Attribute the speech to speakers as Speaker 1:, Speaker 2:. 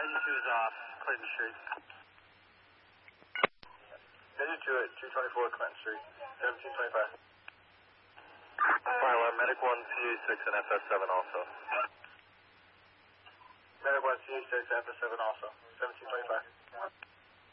Speaker 1: 92 is off, Clinton Street. 92 at 224 Clinton Street, 1725.
Speaker 2: Fire alarm, Medic 1, CA6 and FS7 also.
Speaker 1: Medic 1, CA6, FS7 also, 1725.